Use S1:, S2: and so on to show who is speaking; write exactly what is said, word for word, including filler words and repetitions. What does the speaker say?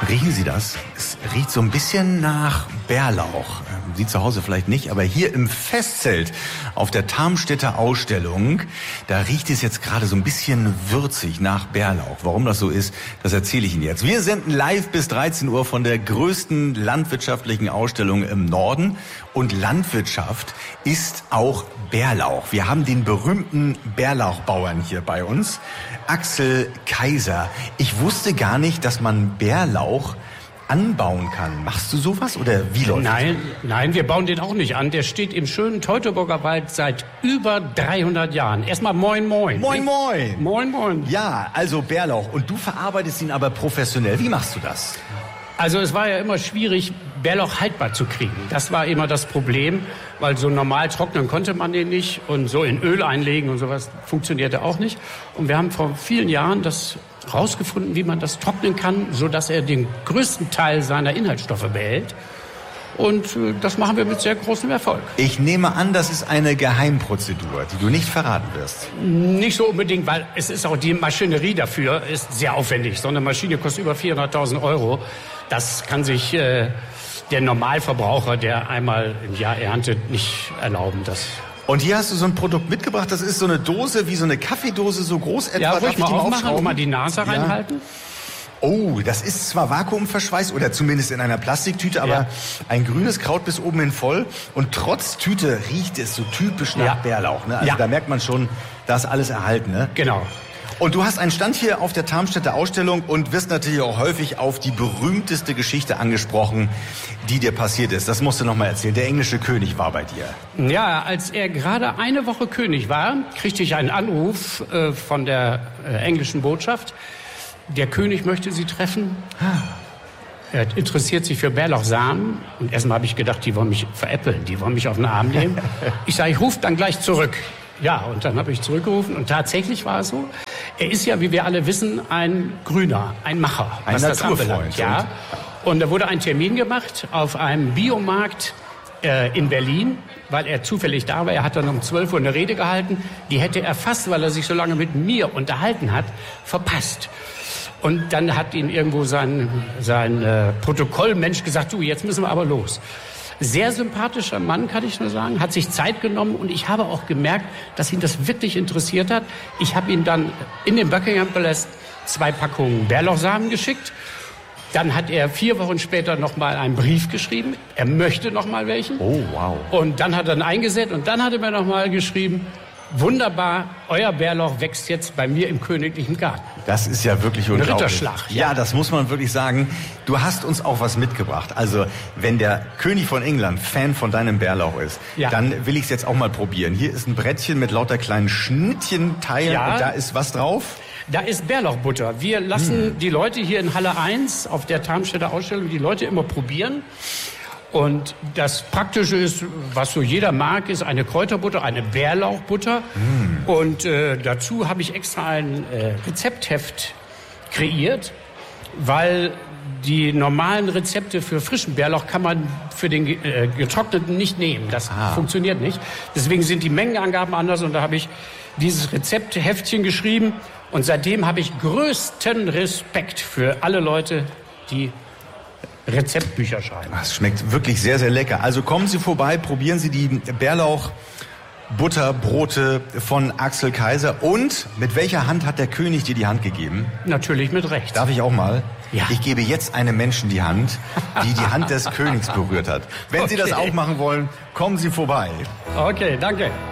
S1: Riechen Sie das? Es riecht so ein bisschen nach Bärlauch. Sie zu Hause vielleicht nicht, aber hier im Festzelt auf der Tarmstädter Ausstellung, da riecht es jetzt gerade so ein bisschen würzig nach Bärlauch. Warum das so ist, das erzähle ich Ihnen jetzt. Wir senden live bis dreizehn Uhr von der größten landwirtschaftlichen Ausstellung im Norden. Und Landwirtschaft ist auch Bärlauch. Wir haben den berühmten Bärlauchbauern hier bei uns, Axel Kaiser. Ich wusste gar nicht, dass man Bärlauch anbauen kann. Machst du sowas oder wie läuft das?
S2: Nein, nein, wir bauen den auch nicht an. Der steht im schönen Teutoburger Wald seit über dreihundert Jahren. Erstmal moin moin.
S1: Moin moin.
S2: Moin moin.
S1: Ja, also Bärlauch. Und du verarbeitest ihn aber professionell. Wie machst du das?
S2: Also es war ja immer schwierig, Bärlauch haltbar zu kriegen. Das war immer das Problem, weil so normal trocknen konnte man den nicht und so in Öl einlegen und sowas funktionierte auch nicht. Und wir haben vor vielen Jahren das rausgefunden, wie man das trocknen kann, sodass er den größten Teil seiner Inhaltsstoffe behält. Und äh, das machen wir mit sehr großem Erfolg.
S1: Ich nehme an, das ist eine Geheimprozedur, die du nicht verraten wirst.
S2: Nicht so unbedingt, weil es ist auch die Maschinerie dafür ist sehr aufwendig. So eine Maschine kostet über vierhunderttausend Euro. Das kann sich äh, der Normalverbraucher, der einmal im Jahr erntet, nicht erlauben. Das
S1: Und hier hast du so ein Produkt mitgebracht, das ist so eine Dose, wie so eine Kaffeedose, so groß etwa.
S2: ja,
S1: Darf
S2: ruhig
S1: ich
S2: mal
S1: die mal
S2: aufmachen
S1: aufschrauben?
S2: und mal die Nase
S1: Ja.
S2: reinhalten.
S1: Oh, das ist zwar vakuumverschweißt oder zumindest in einer Plastiktüte, aber
S2: Ja.
S1: ein grünes Kraut bis oben hin voll. Und trotz Tüte riecht es so typisch nach
S2: Ja.
S1: Bärlauch. Ne? Also
S2: Ja.
S1: da merkt man schon, da ist alles erhalten. Ne?
S2: Genau.
S1: Und du hast einen Stand hier auf der Tarmstädter Ausstellung und wirst natürlich auch häufig auf die berühmteste Geschichte angesprochen, die dir passiert ist. Das musst du noch mal erzählen. Der englische König war bei dir.
S2: Ja, als er gerade eine Woche König war, kriegte ich einen Anruf äh, von der äh, englischen Botschaft. Der König möchte Sie treffen. Er interessiert sich für Bärlauchsamen. Und erstmal habe ich gedacht, die wollen mich veräppeln, die wollen mich auf den Arm nehmen. Ich sage, ich rufe dann gleich zurück. Ja, und dann habe ich zurückgerufen und tatsächlich war es so. Er ist ja, wie wir alle wissen, ein Grüner, ein Macher.
S1: Ein
S2: was das
S1: Naturfreund.
S2: anbelangt. Ja. Und da wurde ein Termin gemacht auf einem Biomarkt äh, in Berlin, weil er zufällig da war. Er hat dann um zwölf Uhr eine Rede gehalten. Die hätte er fast, weil er sich so lange mit mir unterhalten hat, verpasst. Und dann hat ihm irgendwo sein, sein äh, Protokollmensch gesagt, du, jetzt müssen wir aber los. Sehr sympathischer Mann, kann ich nur sagen, hat sich Zeit genommen und ich habe auch gemerkt, dass ihn das wirklich interessiert hat. Ich habe ihm dann in den Buckingham Palace zwei Packungen Bärlauchsamen geschickt. Dann hat er vier Wochen später noch mal einen Brief geschrieben. Er möchte noch mal welchen.
S1: Oh, wow.
S2: Und dann hat er ihn eingesetzt und dann hat er mir noch mal geschrieben, wunderbar, euer Bärlauch wächst jetzt bei mir im königlichen Garten.
S1: Das ist ja wirklich unglaublich.
S2: Ritterschlag, ja.
S1: Ja, das muss man wirklich sagen. Du hast uns auch was mitgebracht. Also, wenn der König von England Fan von deinem Bärlauch ist,
S2: Ja.
S1: dann will ich es jetzt auch mal probieren. Hier ist ein Brettchen mit lauter kleinen Schnittchenteilen
S2: Ja.
S1: und da ist was drauf?
S2: Da ist Bärlauchbutter. Wir lassen hm. die Leute hier in Halle eins auf der Tarmstädter Ausstellung die Leute immer probieren. Und das Praktische ist, was so jeder mag, ist eine Kräuterbutter, eine Bärlauchbutter. Mm. Und äh, dazu habe ich extra ein äh, Rezeptheft kreiert, weil die normalen Rezepte für frischen Bärlauch kann man für den äh, getrockneten nicht nehmen. Das ah. funktioniert nicht. Deswegen sind die Mengenangaben anders und da habe ich dieses Rezeptheftchen geschrieben. Und seitdem habe ich größten Respekt für alle Leute, die Rezeptbücher schreiben.
S1: Das schmeckt wirklich sehr, sehr lecker. Also kommen Sie vorbei, probieren Sie die Bärlauch-Butterbrote von Axel Kaiser. Und mit welcher Hand hat der König dir die Hand gegeben?
S2: Natürlich mit rechts.
S1: Darf ich auch mal?
S2: Ja.
S1: Ich gebe jetzt einem Menschen die Hand, die die Hand des Königs berührt hat. Wenn
S2: Okay.
S1: Sie das auch machen wollen, kommen Sie vorbei.
S2: Okay, danke.